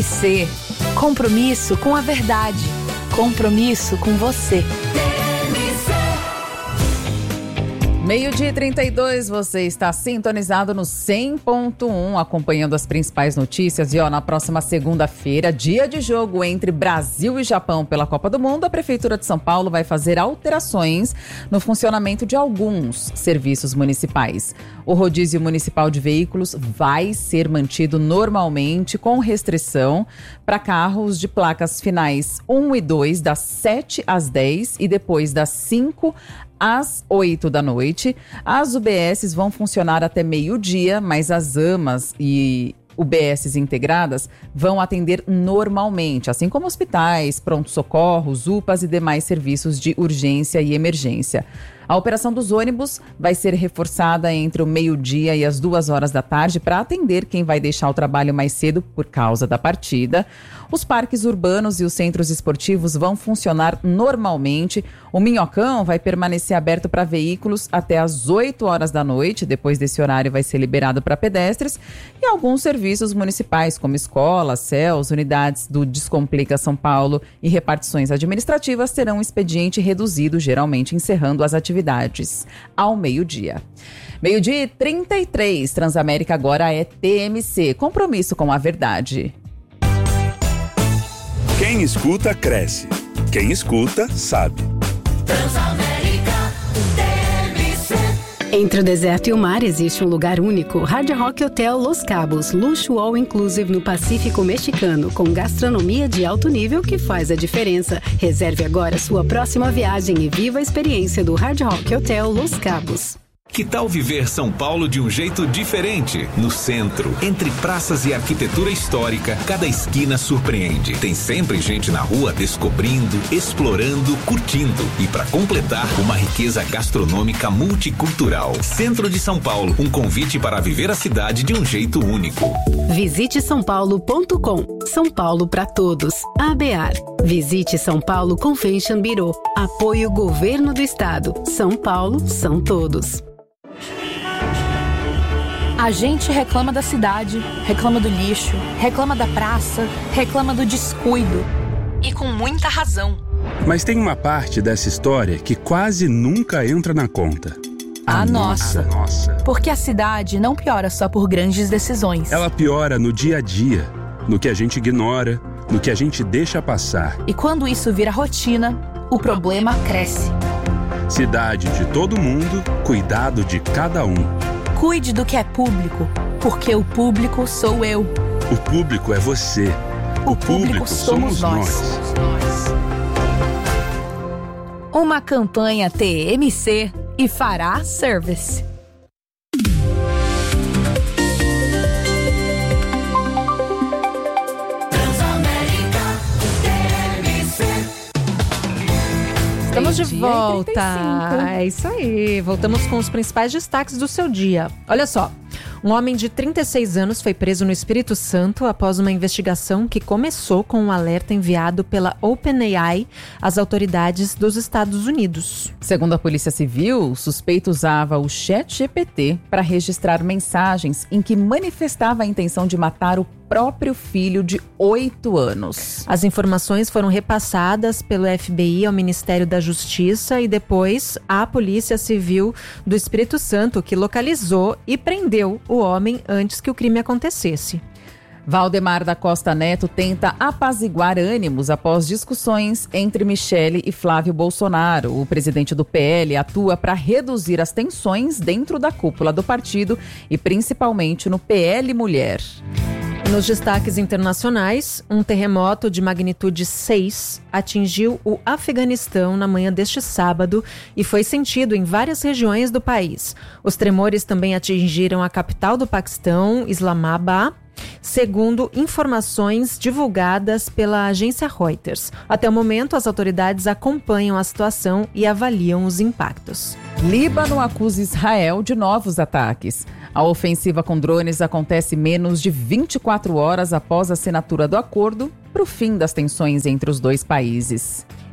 TMC. Compromisso com a verdade. Compromisso com você. 12:32, você está sintonizado no 100.1, acompanhando as principais notícias. E na próxima segunda-feira, dia de jogo entre Brasil e Japão pela Copa do Mundo, a Prefeitura de São Paulo vai fazer alterações no funcionamento de alguns serviços municipais. O rodízio municipal de veículos vai ser mantido normalmente, com restrição para carros de placas finais 1 e 2, das 7 às 10 e depois das 5 às 8 da noite. As UBSs vão funcionar até meio-dia, mas as AMAs e UBSs integradas vão atender normalmente, assim como hospitais, pronto-socorros, UPAs e demais serviços de urgência e emergência. A operação dos ônibus vai ser reforçada entre o meio-dia e as 2 horas da tarde para atender quem vai deixar o trabalho mais cedo por causa da partida. Os parques urbanos e os centros esportivos vão funcionar normalmente. O Minhocão vai permanecer aberto para veículos até as 8 horas da noite. Depois desse horário vai ser liberado para pedestres. E alguns serviços municipais, como escolas, CELS, unidades do Descomplica São Paulo e repartições administrativas, terão um expediente reduzido, geralmente encerrando as atividades ao meio-dia. 12:33, Transamérica agora é TMC, compromisso com a verdade. Quem escuta, cresce. Quem escuta, sabe. Transamérica TMC. Entre o deserto e o mar existe um lugar único. Hard Rock Hotel Los Cabos, luxo all inclusive no Pacífico Mexicano, com gastronomia de alto nível que faz a diferença. Reserve agora sua próxima viagem e viva a experiência do Hard Rock Hotel Los Cabos. Que tal viver São Paulo de um jeito diferente? No centro, entre praças e arquitetura histórica, cada esquina surpreende. Tem sempre gente na rua descobrindo, explorando, curtindo. E para completar, uma riqueza gastronômica multicultural. Centro de São Paulo, um convite para viver a cidade de um jeito único. Visite sãopaulo.com. São Paulo para todos. ABAR. Visite São Paulo Convention Bureau. Apoio Governo do Estado. São Paulo são todos. A gente reclama da cidade, reclama do lixo, reclama da praça, reclama do descuido. E com muita razão. Mas tem uma parte dessa história que quase nunca entra na conta. A nossa. Porque a cidade não piora só por grandes decisões. Ela piora no dia a dia, no que a gente ignora, no que a gente deixa passar. E quando isso vira rotina, o problema cresce. Cidade de todo mundo, cuidado de cada um. Cuide do que é público, porque o público sou eu. O público é você. O público somos nós. Uma campanha TMC e Fará Service. Estamos de volta. É isso aí. Voltamos com os principais destaques do seu dia. Olha só. Um homem de 36 anos foi preso no Espírito Santo após uma investigação que começou com um alerta enviado pela OpenAI às autoridades dos Estados Unidos. Segundo a Polícia Civil, o suspeito usava o ChatGPT para registrar mensagens em que manifestava a intenção de matar o próprio filho de 8 anos. As informações foram repassadas pelo FBI ao Ministério da Justiça e depois à Polícia Civil do Espírito Santo, que localizou e prendeu o homem antes que o crime acontecesse. Valdemar da Costa Neto tenta apaziguar ânimos após discussões entre Michele e Flávio Bolsonaro. O presidente do PL atua para reduzir as tensões dentro da cúpula do partido e principalmente no PL Mulher. Nos destaques internacionais, um terremoto de magnitude 6 atingiu o Afeganistão na manhã deste sábado e foi sentido em várias regiões do país. Os tremores também atingiram a capital do Paquistão, Islamabad, segundo informações divulgadas pela agência Reuters. Até o momento, as autoridades acompanham a situação e avaliam os impactos. Líbano acusa Israel de novos ataques. A ofensiva com drones acontece menos de 24 horas após a assinatura do acordo para o fim das tensões entre os dois países.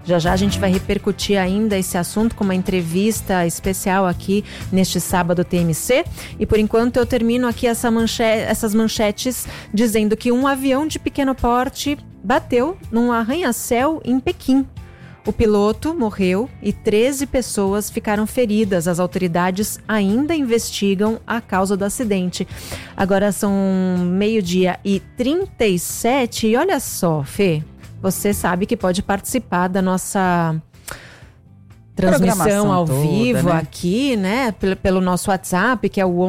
Já já a gente vai repercutir ainda esse assunto com uma entrevista especial aqui neste sábado TMC. E por enquanto eu termino aqui essas manchetes dizendo que um avião de pequeno porte bateu num arranha-céu em Pequim. O piloto morreu e 13 pessoas ficaram feridas. As autoridades ainda investigam a causa do acidente. Agora são 12:37 e olha só, Fê, você sabe que pode participar da nossa transmissão ao vivo, né? Aqui, né? Pelo nosso WhatsApp, que é o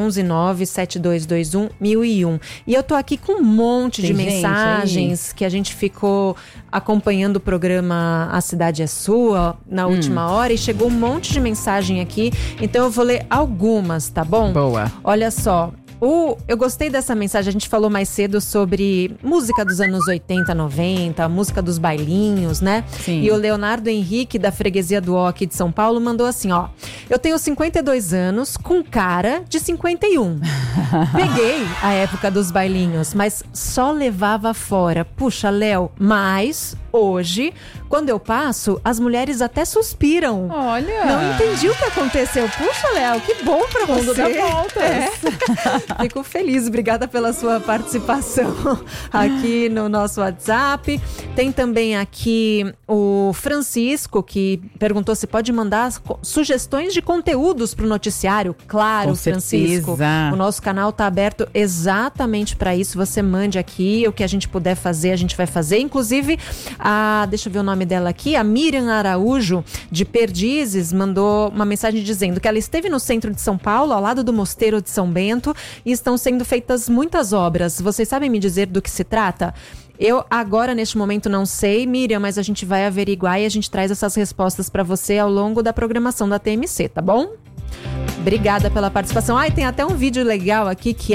11972211001. E eu tô aqui com um monte de mensagens que a gente ficou acompanhando o programa A Cidade é Sua na última hora e chegou um monte de mensagem aqui. Então eu vou ler algumas, tá bom? Boa. Olha só. Eu gostei dessa mensagem, a gente falou mais cedo sobre música dos anos 80, 90, música dos bailinhos, né? Sim. E o Leonardo Henrique, da Freguesia do O aqui de São Paulo, mandou assim, ó: eu tenho 52 anos com cara de 51. Peguei a época dos bailinhos, mas só levava fora. Puxa, Léo, mas hoje, quando eu passo, as mulheres até suspiram. Olha! Não entendi o que aconteceu. Puxa, Léo, que bom pra você. Mundo dá voltas. Fico feliz, obrigada pela sua participação aqui no nosso WhatsApp. Tem também aqui o Francisco, que perguntou se pode mandar sugestões de conteúdos para o noticiário. Claro, com Francisco. Certeza. O nosso canal está aberto exatamente para isso. Você mande aqui, o que a gente puder fazer, a gente vai fazer. Inclusive, deixa eu ver o nome dela aqui, a Miriam Araújo, de Perdizes, mandou uma mensagem dizendo que ela esteve no centro de São Paulo, ao lado do Mosteiro de São Bento, e estão sendo feitas muitas obras. Vocês sabem me dizer do que se trata? Eu agora, neste momento, não sei, Miriam, mas a gente vai averiguar e a gente traz essas respostas para você ao longo da programação da TMC, tá bom? Obrigada pela participação. E tem até um vídeo legal aqui que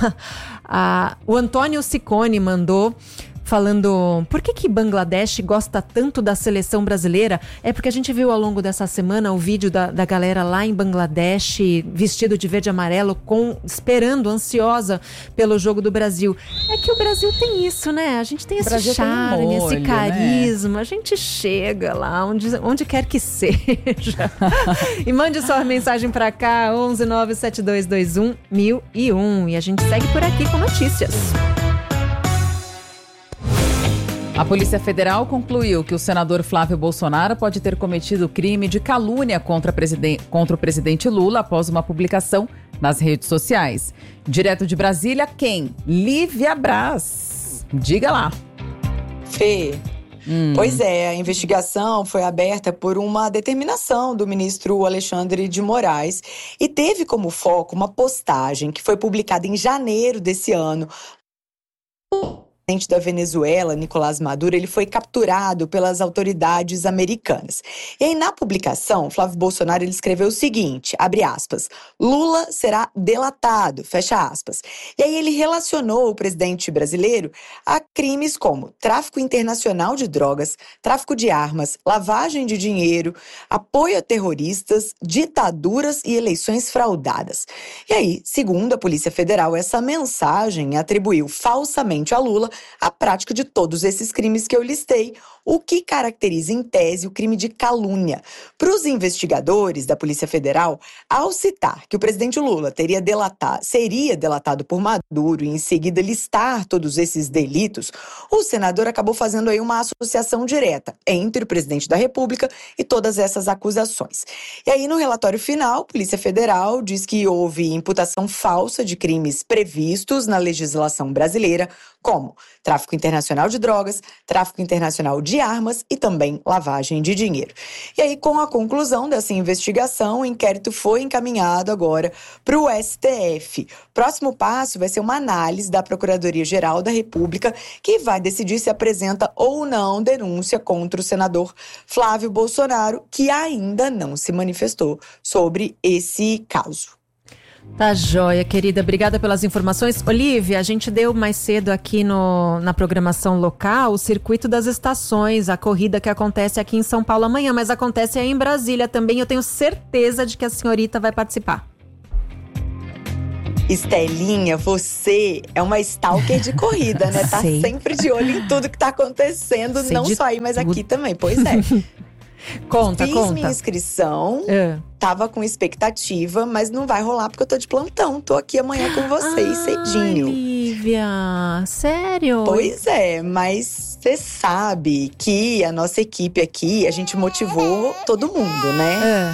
o Antônio Ciccone mandou, falando, por que Bangladesh gosta tanto da seleção brasileira? É porque a gente viu ao longo dessa semana o vídeo da galera lá em Bangladesh, vestido de verde e amarelo, esperando, ansiosa pelo jogo do Brasil. É que o Brasil tem isso, né? A gente tem esse charme, tem molho, esse carisma, né? A gente chega lá, onde quer que seja. E mande sua mensagem pra cá, 11972211001. E a gente segue por aqui com notícias. A Polícia Federal concluiu que o senador Flávio Bolsonaro pode ter cometido crime de calúnia contra o presidente Lula após uma publicação nas redes sociais. Direto de Brasília, quem? Lívia Braz. Diga lá. Fê, pois é, a investigação foi aberta por uma determinação do ministro Alexandre de Moraes e teve como foco uma postagem que foi publicada em janeiro desse ano. O presidente da Venezuela, Nicolás Maduro, ele foi capturado pelas autoridades americanas. E aí, na publicação, Flávio Bolsonaro ele escreveu o seguinte, abre aspas, Lula será delatado, fecha aspas. E aí ele relacionou o presidente brasileiro a crimes como tráfico internacional de drogas, tráfico de armas, lavagem de dinheiro, apoio a terroristas, ditaduras e eleições fraudadas. E aí, segundo a Polícia Federal, essa mensagem atribuiu falsamente a Lula a prática de todos esses crimes que eu listei, o que caracteriza em tese o crime de calúnia. Para os investigadores da Polícia Federal, ao citar que o presidente Lula seria delatado por Maduro e em seguida listar todos esses delitos, o senador acabou fazendo aí uma associação direta entre o presidente da República e todas essas acusações. E aí no relatório final, a Polícia Federal diz que houve imputação falsa de crimes previstos na legislação brasileira, como tráfico internacional de drogas, tráfico internacional de armas e também lavagem de dinheiro. E aí, com a conclusão dessa investigação, o inquérito foi encaminhado agora para o STF. Próximo passo vai ser uma análise da Procuradoria-Geral da República, que vai decidir se apresenta ou não denúncia contra o senador Flávio Bolsonaro, que ainda não se manifestou sobre esse caso. Tá joia, querida. Obrigada pelas informações. Olívia, a gente deu mais cedo aqui na programação local o Circuito das Estações, a corrida que acontece aqui em São Paulo amanhã, mas acontece aí em Brasília também. Eu tenho certeza de que a senhorita vai participar. Estelinha, você é uma stalker de corrida, né? Tá Sei. sempre de olho em tudo que tá acontecendo, Sei não de só aí, mas tudo. aqui também. Pois é. Conta. Fiz minha inscrição, tava com expectativa, mas não vai rolar porque eu tô de plantão. Tô aqui amanhã com vocês cedinho. Lívia, sério? Pois é, mas você sabe que a nossa equipe aqui, a gente motivou todo mundo, né?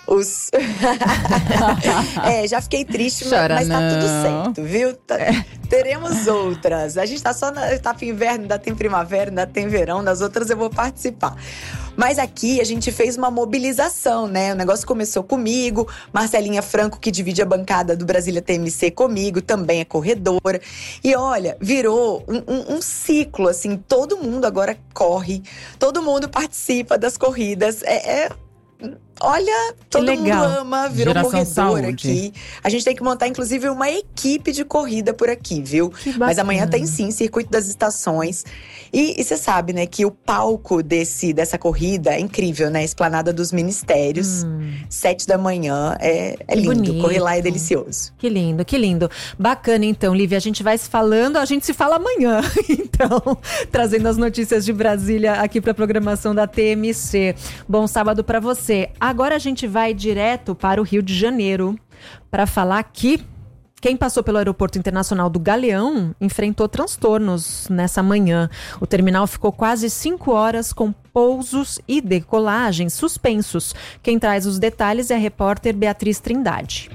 Já fiquei triste, Chora mas tá tudo não. certo, viu? Teremos outras. A gente tá só na etapa inverno, ainda tem primavera, ainda tem verão. Nas outras eu vou participar. Mas aqui a gente fez uma mobilização, né? O negócio começou comigo, Marcelinha Franco, que divide a bancada do Brasília TMC comigo, também é corredora. E olha, virou um ciclo, assim, todo mundo agora corre, todo mundo participa das corridas. Olha, todo mundo ama, virou Geração corredor saúde. aqui. A gente tem que montar, inclusive, uma equipe de corrida por aqui, viu? Mas amanhã tem sim, Circuito das Estações. E você sabe, né, que o palco dessa corrida é incrível, né? Esplanada dos Ministérios, 7 da manhã. É lindo, bonito. correr lá é delicioso. Que lindo, que lindo. Bacana, então, Lívia, a gente vai se falando, a gente se fala amanhã. Então, trazendo as notícias de Brasília aqui para a programação da TMC. Bom sábado para você. Agora a gente vai direto para o Rio de Janeiro para falar que quem passou pelo Aeroporto Internacional do Galeão enfrentou transtornos nessa manhã. O terminal ficou quase 5 horas com pousos e decolagens suspensos. Quem traz os detalhes é a repórter Beatriz Trindade.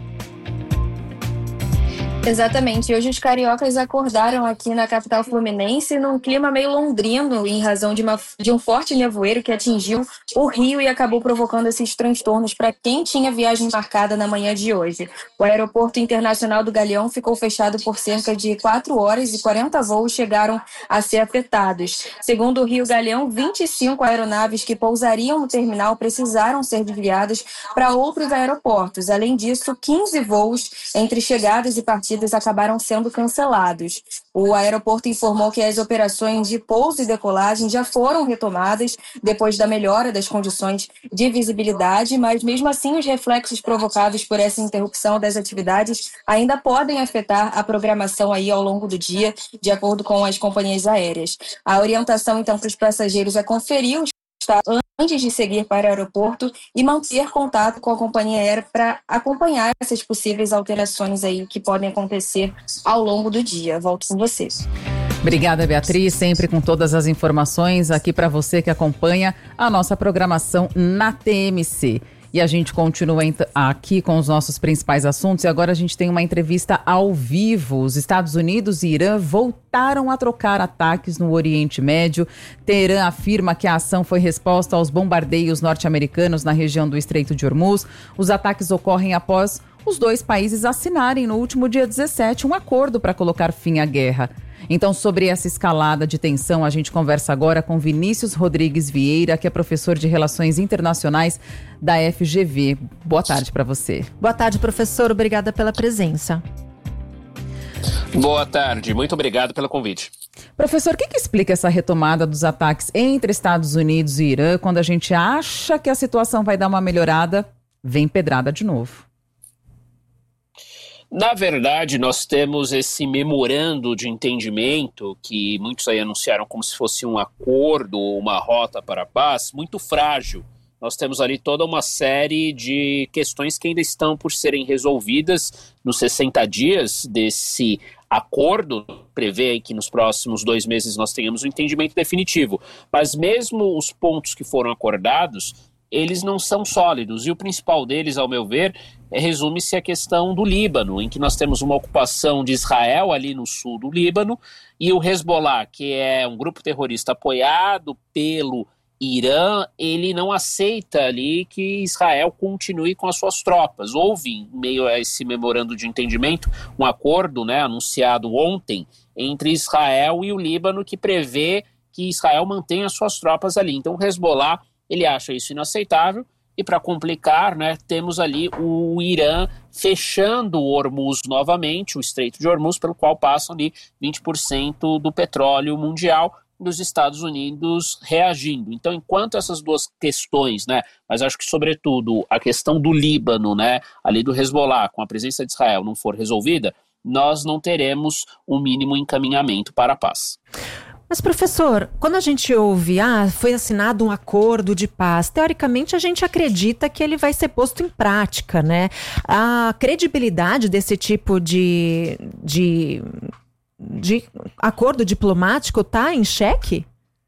Exatamente. Hoje os cariocas acordaram aqui na capital fluminense num clima meio londrino em razão de um forte nevoeiro que atingiu o Rio e acabou provocando esses transtornos para quem tinha viagem marcada na manhã de hoje. O Aeroporto Internacional do Galeão ficou fechado por cerca de 4 horas e 40 voos chegaram a ser afetados. Segundo o Rio Galeão, 25 aeronaves que pousariam no terminal precisaram ser desviadas para outros aeroportos. Além disso, 15 voos entre chegadas e partidas acabaram sendo cancelados. O aeroporto informou que as operações de pouso e decolagem já foram retomadas depois da melhora das condições de visibilidade, mas mesmo assim os reflexos provocados por essa interrupção das atividades ainda podem afetar a programação aí ao longo do dia, de acordo com as companhias aéreas. A orientação, então, para os passageiros é conferir os estados antes de seguir para o aeroporto e manter contato com a companhia aérea para acompanhar essas possíveis alterações aí que podem acontecer ao longo do dia. Volto com vocês. Obrigada, Beatriz, sempre com todas as informações aqui para você que acompanha a nossa programação na TMC. E a gente continua aqui com os nossos principais assuntos e agora a gente tem uma entrevista ao vivo. Os Estados Unidos e Irã voltaram a trocar ataques no Oriente Médio. Teherã afirma que a ação foi resposta aos bombardeios norte-americanos na região do Estreito de Hormuz. Os ataques ocorrem após os dois países assinarem no último dia 17 um acordo para colocar fim à guerra. Então, sobre essa escalada de tensão, a gente conversa agora com Vinícius Rodrigues Vieira, que é professor de Relações Internacionais da FGV. Boa tarde para você. Boa tarde, professor. Obrigada pela presença. Boa tarde. Muito obrigado pelo convite. Professor, o que explica essa retomada dos ataques entre Estados Unidos e Irã? Quando a gente acha que a situação vai dar uma melhorada, vem pedrada de novo. Na verdade, nós temos esse memorando de entendimento que muitos aí anunciaram como se fosse um acordo ou uma rota para a paz, muito frágil. Nós temos ali toda uma série de questões que ainda estão por serem resolvidas nos 60 dias desse acordo. Prevê aí que nos próximos 2 meses nós tenhamos um entendimento definitivo. Mas mesmo os pontos que foram acordados, eles não são sólidos, e o principal deles, ao meu ver, resume-se à questão do Líbano, em que nós temos uma ocupação de Israel ali no sul do Líbano, e o Hezbollah, que é um grupo terrorista apoiado pelo Irã, ele não aceita ali que Israel continue com as suas tropas. Houve, em meio a esse memorando de entendimento, um acordo, né, anunciado ontem entre Israel e o Líbano, que prevê que Israel mantenha as suas tropas ali. Então o Hezbollah, ele acha isso inaceitável e, para complicar, né, temos ali o Irã fechando o Hormuz novamente, o Estreito de Hormuz, pelo qual passam ali 20% do petróleo mundial, dos Estados Unidos reagindo. Então, enquanto essas duas questões, né, mas acho que sobretudo a questão do Líbano, né, ali do Hezbollah, com a presença de Israel, não for resolvida, nós não teremos um mínimo encaminhamento para a paz. Mas, professor, quando a gente ouve, foi assinado um acordo de paz, teoricamente a gente acredita que ele vai ser posto em prática, né? A credibilidade desse tipo de acordo diplomático está em xeque?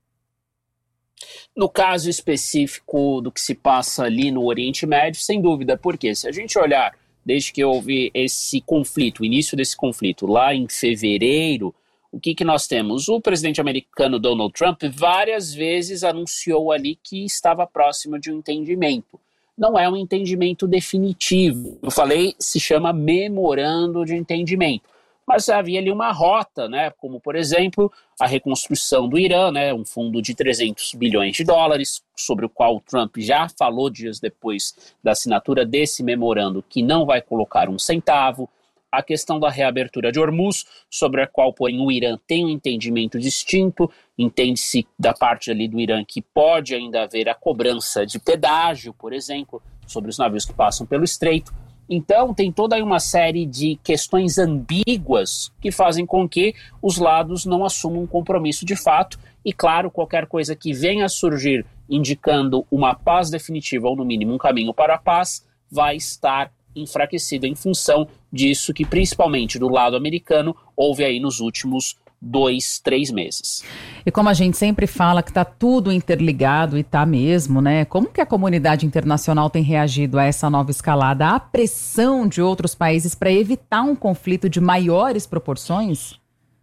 No caso específico do que se passa ali no Oriente Médio, sem dúvida, porque se a gente olhar desde que houve esse conflito, o início desse conflito, lá em fevereiro, o que nós temos? O presidente americano Donald Trump várias vezes anunciou ali que estava próximo de um entendimento. Não é um entendimento definitivo. Eu falei, se chama memorando de entendimento. Mas havia ali uma rota, né? Como, por exemplo, a reconstrução do Irã, né? Um fundo de 300 bilhões de dólares, sobre o qual o Trump já falou dias depois da assinatura desse memorando que não vai colocar um centavo. A questão da reabertura de Hormuz, sobre a qual, porém, o Irã tem um entendimento distinto, entende-se da parte ali do Irã que pode ainda haver a cobrança de pedágio, por exemplo, sobre os navios que passam pelo estreito. Então, tem toda aí uma série de questões ambíguas que fazem com que os lados não assumam um compromisso de fato e, claro, qualquer coisa que venha a surgir indicando uma paz definitiva ou, no mínimo, um caminho para a paz, vai estar enfraquecido em função disso que, principalmente do lado americano, houve aí nos últimos 2-3 meses. E como a gente sempre fala que está tudo interligado, e está mesmo, né? Como que a comunidade internacional tem reagido a essa nova escalada, à pressão de outros países para evitar um conflito de maiores proporções?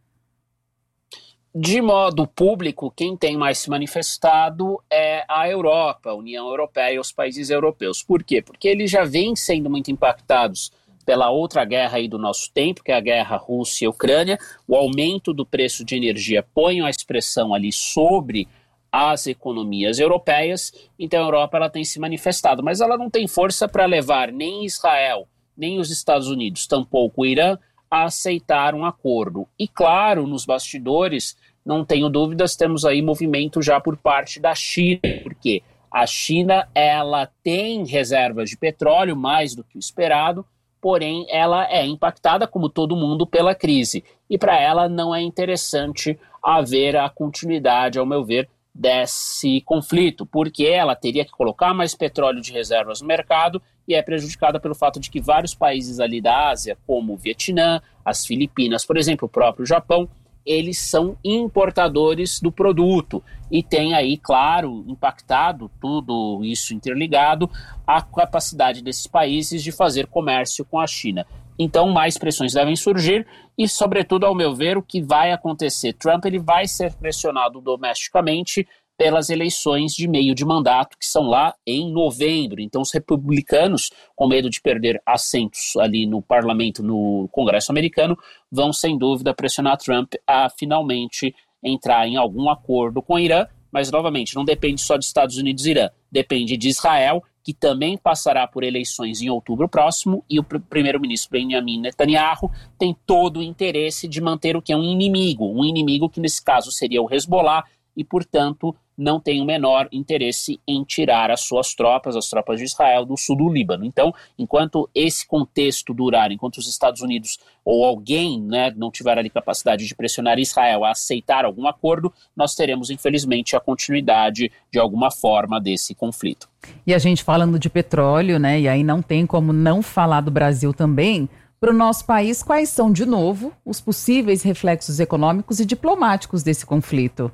De modo público, quem tem mais se manifestado é a Europa, a União Europeia e os países europeus. Por quê? Porque eles já vêm sendo muito impactados pela outra guerra aí do nosso tempo, que é a guerra Rússia e Ucrânia. O aumento do preço de energia põe a expressão ali sobre as economias europeias. Então a Europa ela tem se manifestado, mas ela não tem força para levar nem Israel, nem os Estados Unidos, tampouco o Irã, a aceitar um acordo. E claro, nos bastidores, não tenho dúvidas, temos aí movimento já por parte da China, porque a China ela tem reservas de petróleo, mais do que o esperado, porém ela é impactada, como todo mundo, pela crise. E para ela não é interessante haver a continuidade, ao meu ver, desse conflito, porque ela teria que colocar mais petróleo de reservas no mercado e é prejudicada pelo fato de que vários países ali da Ásia, como o Vietnã, as Filipinas, por exemplo, o próprio Japão, eles são importadores do produto e tem aí, claro, impactado tudo isso interligado a capacidade desses países de fazer comércio com a China. Então, mais pressões devem surgir e, sobretudo, ao meu ver, o que vai acontecer? Trump ele vai ser pressionado domesticamente pelas eleições de meio de mandato, que são lá em novembro. Então, os republicanos, com medo de perder assentos ali no parlamento, no Congresso americano, vão, sem dúvida, pressionar Trump a finalmente entrar em algum acordo com o Irã. Mas, novamente, não depende só dos Estados Unidos e Irã, depende de Israel, que também passará por eleições em outubro próximo, e o primeiro-ministro Benjamin Netanyahu tem todo o interesse de manter o que é um inimigo que nesse caso seria o Hezbollah, e, portanto, não tem o menor interesse em tirar as suas tropas, as tropas de Israel, do sul do Líbano. Então, enquanto esse contexto durar, enquanto os Estados Unidos ou alguém não tiver ali capacidade de pressionar Israel a aceitar algum acordo, nós teremos, infelizmente, a continuidade de alguma forma desse conflito. E a gente falando de petróleo, e aí não tem como não falar do Brasil também. Para o nosso país, quais são, de novo, os possíveis reflexos econômicos e diplomáticos desse conflito?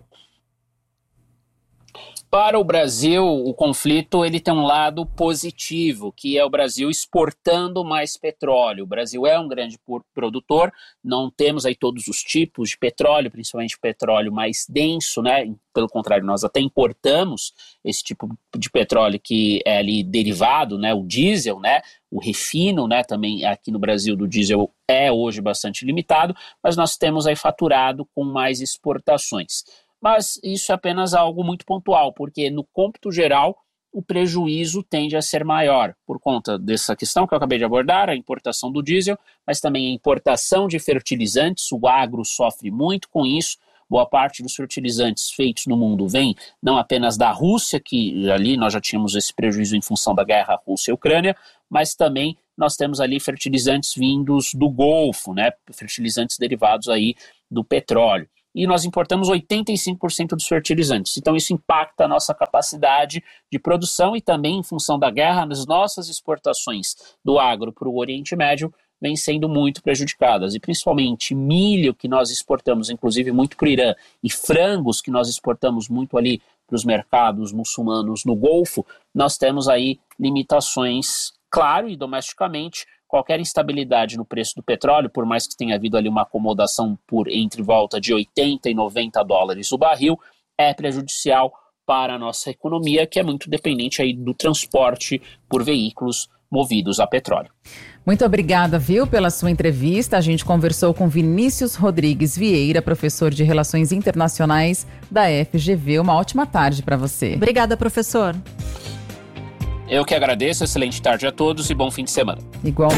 Para o Brasil, o conflito ele tem um lado positivo, que é o Brasil exportando mais petróleo. O Brasil é um grande produtor, não temos aí todos os tipos de petróleo, principalmente petróleo mais denso, Pelo contrário, nós até importamos esse tipo de petróleo que é ali derivado, o diesel, o refino, também aqui no Brasil do diesel é hoje bastante limitado, mas nós temos aí faturado com mais exportações. Mas isso é apenas algo muito pontual, porque no cômputo geral o prejuízo tende a ser maior por conta dessa questão que eu acabei de abordar, a importação do diesel, mas também a importação de fertilizantes. O agro sofre muito com isso. Boa parte dos fertilizantes feitos no mundo vem não apenas da Rússia, que ali nós já tínhamos esse prejuízo em função da guerra Rússia e Ucrânia, mas também nós temos ali fertilizantes vindos do Golfo, né? Fertilizantes derivados aí do petróleo. E nós importamos 85% dos fertilizantes. Então isso impacta a nossa capacidade de produção e também, em função da guerra, as nossas exportações do agro para o Oriente Médio vêm sendo muito prejudicadas. E principalmente milho, que nós exportamos, inclusive, muito para o Irã, e frangos, que nós exportamos muito ali para os mercados muçulmanos no Golfo, nós temos aí limitações, claro, e domesticamente. Qualquer instabilidade no preço do petróleo, por mais que tenha havido ali uma acomodação por entre volta de 80 e 90 dólares o barril, é prejudicial para a nossa economia, que é muito dependente aí do transporte por veículos movidos a petróleo. Muito obrigada, viu, pela sua entrevista. A gente conversou com Vinícius Rodrigues Vieira, professor de Relações Internacionais da FGV. Uma ótima tarde para você. Obrigada, professor. Eu que agradeço, excelente tarde a todos e bom fim de semana. Igual.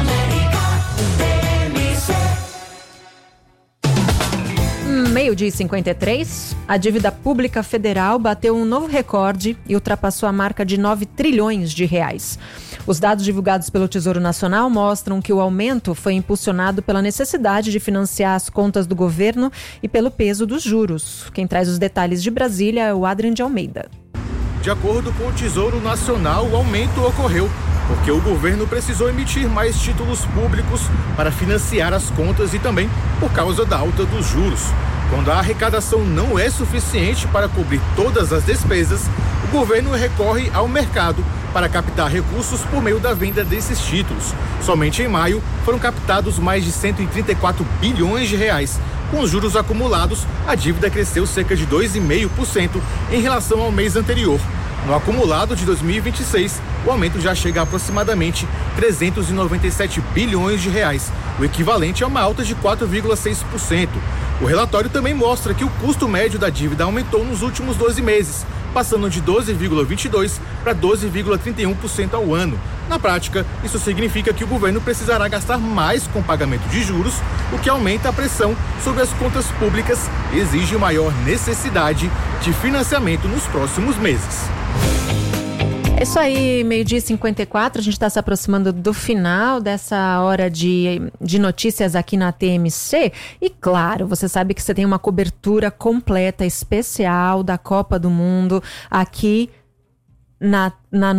Meio-dia e 53, a dívida pública federal bateu um novo recorde e ultrapassou a marca de 9 trilhões de reais. Os dados divulgados pelo Tesouro Nacional mostram que o aumento foi impulsionado pela necessidade de financiar as contas do governo e pelo peso dos juros. Quem traz os detalhes de Brasília é o Adrian de Almeida. De acordo com o Tesouro Nacional, o aumento ocorreu porque o governo precisou emitir mais títulos públicos para financiar as contas e também por causa da alta dos juros. Quando a arrecadação não é suficiente para cobrir todas as despesas, o governo recorre ao mercado para captar recursos por meio da venda desses títulos. Somente em maio foram captados mais de 134 bilhões de reais. Com os juros acumulados, a dívida cresceu cerca de 2,5% em relação ao mês anterior. No acumulado de 2026, o aumento já chega a aproximadamente 397 bilhões de reais, o equivalente a uma alta de 4,6%. O relatório também mostra que o custo médio da dívida aumentou nos últimos 12 meses, passando de 12,22% para 12,31% ao ano. Na prática, isso significa que o governo precisará gastar mais com pagamento de juros, o que aumenta a pressão sobre as contas públicas e exige maior necessidade de financiamento nos próximos meses. É isso aí, meio-dia e 54, a gente está se aproximando do final dessa hora de notícias aqui na TMC. E claro, você sabe que você tem uma cobertura completa, especial da Copa do Mundo aqui na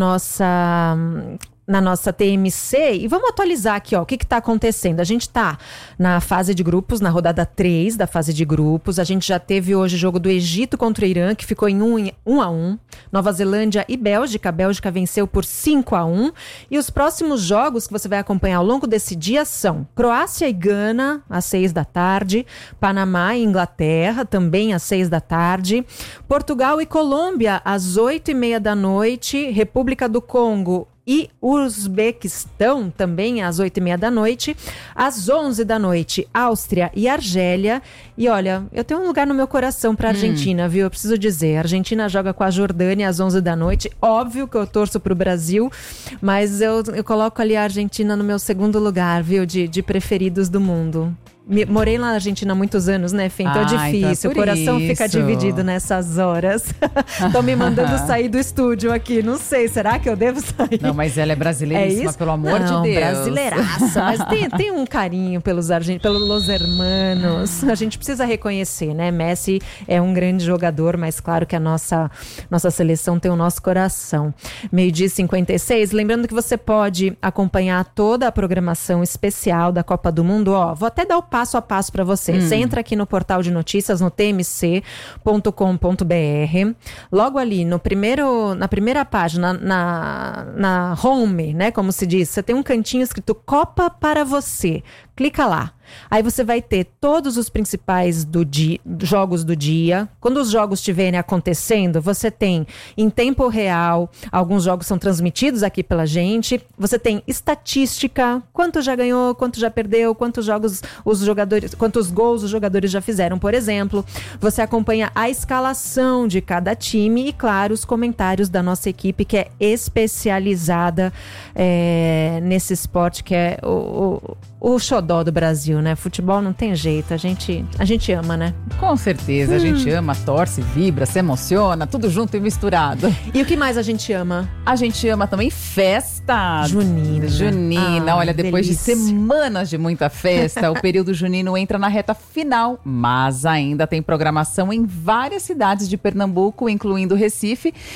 nossa TMC. E vamos atualizar aqui, ó, o que está acontecendo. A gente está na fase de grupos, na rodada 3 da fase de grupos. A gente já teve hoje o jogo do Egito contra o Irã, que ficou em 1-1. Nova Zelândia e Bélgica. A Bélgica venceu por 5-1. E os próximos jogos que você vai acompanhar ao longo desse dia são Croácia e Gana, às 6 da tarde. Panamá e Inglaterra, também às 6 da tarde. Portugal e Colômbia, às 8h30 da noite. República do Congo e Uzbequistão, também às 8h30 da noite. Às 11 da noite, Áustria e Argélia. E olha, eu tenho um lugar no meu coração para a Argentina, viu? Eu preciso dizer, a Argentina joga com a Jordânia às 11 da noite. Óbvio que eu torço para o Brasil, mas eu coloco ali a Argentina no meu segundo lugar, viu? De preferidos do mundo. Morei lá na Argentina há muitos anos, né, Fê? Então é difícil, então o coração fica dividido nessas horas. Estão me mandando sair do estúdio aqui, não sei, será que eu devo sair? Não, mas ela é brasileiríssima, pelo amor de Deus. Brasileiraça, mas tem um carinho pelos Los Hermanos. A gente precisa reconhecer, né? Messi é um grande jogador, mas claro que a nossa seleção tem o nosso coração. Meio-dia e 56, lembrando que você pode acompanhar toda a programação especial da Copa do Mundo. Ó, vou até dar o passo a passo para você. Você entra aqui no portal de notícias, no tmc.com.br. Logo ali, na primeira página, na home, né, como se diz, você tem um cantinho escrito Copa para você. Clica lá. Aí você vai ter todos os principais jogos do dia. Quando os jogos estiverem acontecendo, você tem em tempo real, alguns jogos são transmitidos aqui pela gente. Você tem estatística, quanto já ganhou, quanto já perdeu, quantos gols os jogadores já fizeram, por exemplo. Você acompanha a escalação de cada time e, claro, os comentários da nossa equipe, que é especializada nesse esporte, que é o xodó xodó do Brasil, né? Futebol não tem jeito, a gente ama, né? Com certeza, a gente ama, torce, vibra, se emociona, tudo junto e misturado. E o que mais a gente ama? A gente ama também festa. Junina. Olha, depois delícia. de semanas de muita festa, o período junino entra na reta final, mas ainda tem programação em várias cidades de Pernambuco, incluindo Recife.